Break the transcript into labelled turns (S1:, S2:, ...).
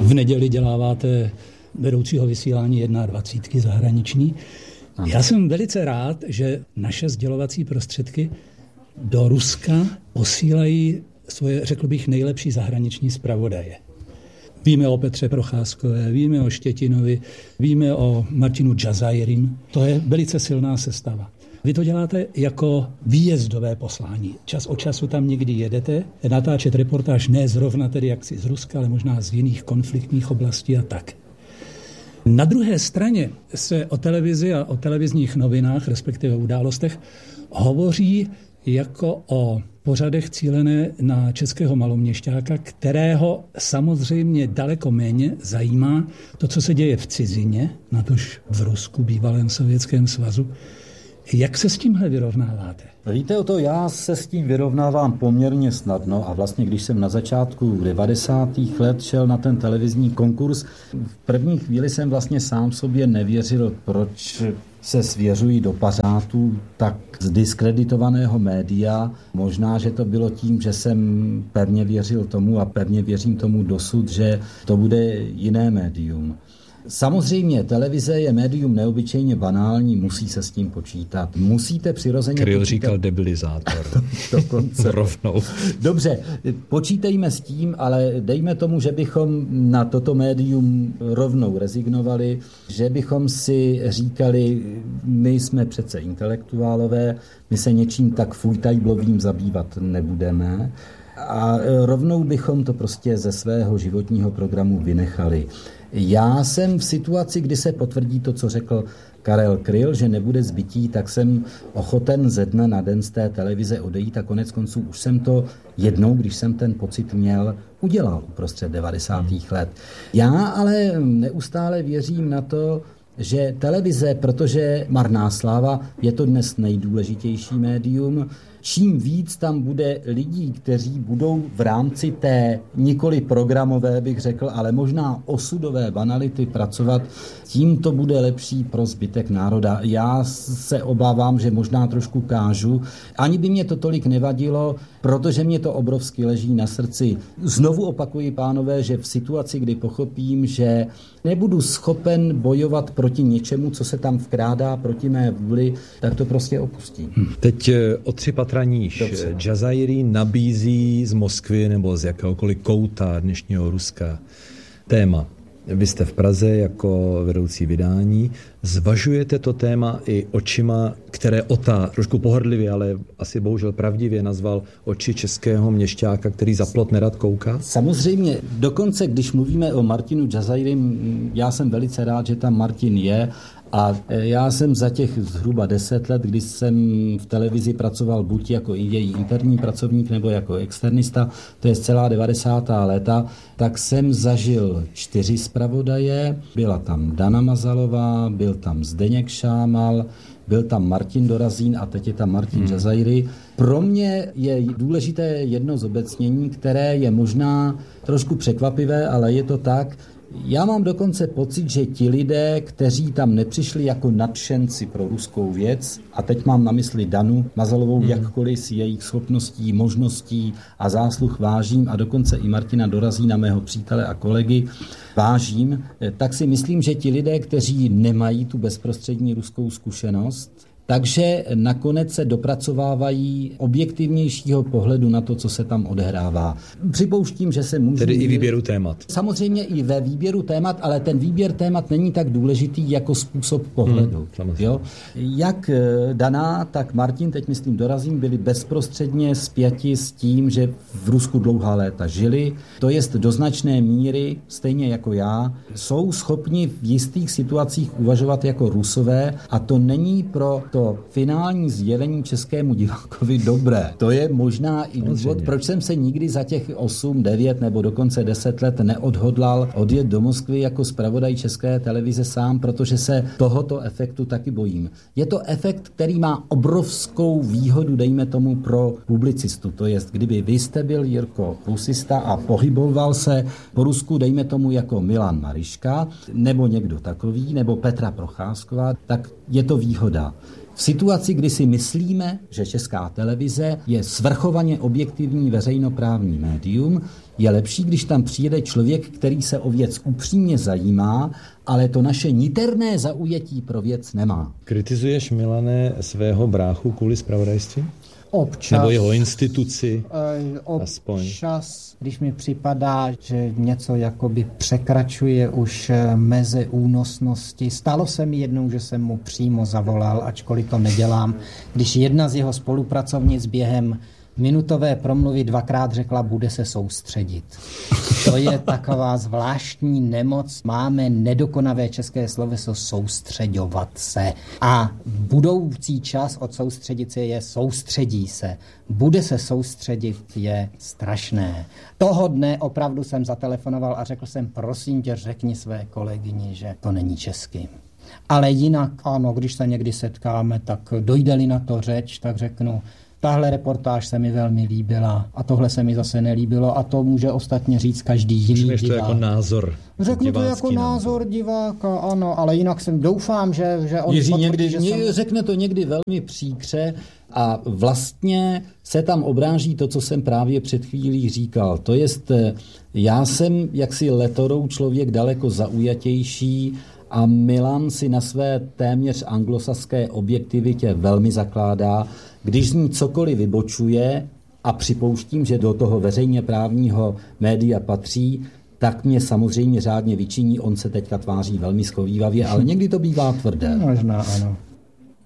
S1: v neděli děláváte vedoucího vysílání 21 zahraniční. Já jsem velice rád, že naše sdělovací prostředky do Ruska posílají svoje, řekl bych, nejlepší zahraniční zpravodaje. Víme o Petře Procházkové, víme o Štětinovi, víme o Martinu Džazairim. To je velice silná sestava. Vy to děláte jako výjezdové poslání. Čas od času tam někdy jedete, natáčet reportáž ne zrovna tedy jaksi z Ruska, ale možná z jiných konfliktních oblastí a tak. Na druhé straně se o televizi a o televizních novinách, respektive událostech, hovoří jako o pořadech cílené na českého maloměšťáka, kterého samozřejmě daleko méně zajímá to, co se děje v cizině, natož v Rusku, bývalém Sovětském svazu. Jak se s tímhle vyrovnáváte?
S2: Víte o to, já se s tím vyrovnávám poměrně snadno a vlastně když jsem na začátku 90. let šel na ten televizní konkurs, v první chvíli jsem vlastně sám sobě nevěřil, proč se svěřují do pařátů tak z diskreditovaného média. Možná, že to bylo tím, že jsem pevně věřil tomu a pevně věřím tomu dosud, že to bude jiné médium. Samozřejmě, televize je médium neobyčejně banální, musí se s tím počítat. Musíte přirozeně
S3: Kryl říkal debilizátor.
S2: Dokonce.
S3: Rovnou.
S2: Dobře, počítejme s tím, ale dejme tomu, že bychom na toto médium rovnou rezignovali, že bychom si říkali, my jsme přece intelektuálové, my se něčím tak fujtajblovým zabývat nebudeme. A rovnou bychom to prostě ze svého životního programu vynechali. Já jsem v situaci, kdy se potvrdí to, co řekl Karel Kryl, že nebude zbytí, tak jsem ochoten ze dne na den z té televize odejít a konec konců už jsem to jednou, když jsem ten pocit měl, udělal uprostřed 90. let. Já ale neustále věřím na to, že televize, protože marná sláva, je to dnes nejdůležitější médium, čím víc tam bude lidí, kteří budou v rámci té nikoli programové, bych řekl, ale možná osudové banality pracovat, tím to bude lepší pro zbytek národa. Já se obávám, že možná trošku kážu. Ani by mě to tolik nevadilo, protože mě to obrovsky leží na srdci. Znovu opakuji, pánové, že v situaci, kdy pochopím, že nebudu schopen bojovat proti něčemu, co se tam vkrádá proti mé vůli, tak to prostě opustím.
S3: Teď o 3 patra níž. Džazairi nabízí z Moskvy nebo z jakéhokoliv kouta dnešního Ruska téma. Vy jste v Praze jako vedoucí vydání. Zvažujete to téma i očima, které trošku pohrdlivě, ale asi bohužel pravdivě nazval oči českého měšťáka, který za plot nerad kouká?
S2: Samozřejmě, dokonce když mluvíme o Martinu Džazairim, já jsem velice rád, že tam Martin je. A já jsem za těch zhruba 10 let, kdy jsem v televizi pracoval buď jako i její interní pracovník nebo jako externista, to je celá 90. léta, tak jsem zažil 4 zpravodaje. Byla tam Dana Mazalová, byl tam Zdeněk Šámal, byl tam Martin Dorazín a teď je tam Martin Džazairi. Pro mě je důležité jedno zobecnění, které je možná trošku překvapivé, ale je to tak. Já mám dokonce pocit, že ti lidé, kteří tam nepřišli jako nadšenci pro ruskou věc, a teď mám na mysli Danu Mazalovou, jakkoliv si jejich schopností, možností a zásluh vážím, a dokonce i Martina Dorazína, mého přítele a kolegy, vážím, tak si myslím, že ti lidé, kteří nemají tu bezprostřední ruskou zkušenost, takže nakonec se dopracovávají objektivnějšího pohledu na to, co se tam odehrává. Připouštím, že se můžu...
S3: Tedy i výběru témat.
S2: Samozřejmě i ve výběru témat, ale ten výběr témat není tak důležitý jako způsob pohledu. Jo? Jak Dana, tak Martin, teď myslím Dorazím, byli bezprostředně spjati s tím, že v Rusku dlouhá léta žili. To jest do značné míry, stejně jako já, jsou schopni v jistých situacích uvažovat jako Rusové, a to není pro to finální sdělení českému divákovi dobré. To je možná i důvod, proč jsem se nikdy za těch 8, 9 nebo dokonce 10 let neodhodlal odjet do Moskvy jako zpravodaj České televize sám, protože se tohoto efektu taky bojím. Je to efekt, který má obrovskou výhodu, dejme tomu, pro publicistu. To jest, kdyby vy jste byl, Jirko, rusista a pohyboval se po Rusku, dejme tomu jako Milan Mariška, nebo někdo takový, nebo Petra Procházková, tak je to výhoda. V situaci, kdy si myslíme, že Česká televize je svrchovaně objektivní veřejnoprávní médium, Je lepší, když tam přijede člověk, který se o věc upřímně zajímá, ale to naše niterné zaujetí pro věc nemá.
S3: Kritizuješ, Milane, svého bráchu kvůli zpravodajství?
S4: Občas.
S3: Nebo jeho instituci?
S4: Občas, když mi připadá, že něco jakoby překračuje už meze únosnosti. Stalo se mi jednou, že jsem mu přímo zavolal, ačkoliv to nedělám, když jedna z jeho spolupracovnic během minutové promluvy 2krát řekla, bude se soustředit. To je taková zvláštní nemoc. Máme nedokonavé české sloveso soustředovat se. A budoucí čas od soustředit se je soustředí se. Bude se soustředit je strašné. Toho dne opravdu jsem zatelefonoval a řekl jsem, prosím tě, řekni své kolegyni, že to není česky. Ale jinak ano, když se někdy setkáme, tak dojde-li na to řeč, tak řeknu, tahle reportáž se mi velmi líbila a tohle se mi zase nelíbilo a to může ostatně říct každý jiný divák.
S3: Řekneš to jako názor.
S4: Řeknu to jako názor diváka, ano, ale jinak jsem doufám, že on
S2: Jiří
S4: potvrdí, že jsem...
S2: řekne to někdy velmi příkře a vlastně se tam obráží to, co jsem právě před chvílí říkal. To jest, já jsem jaksi letorou člověk daleko zaujatější a Milan si na své téměř anglosaské objektivitě velmi zakládá. Když z ní cokoliv vybočuje, a připouštím, že do toho veřejně právního média patří, tak mě samozřejmě řádně vyčiní, on se teďka tváří velmi schovívavě, ale někdy to bývá tvrdé.
S4: Možná ano.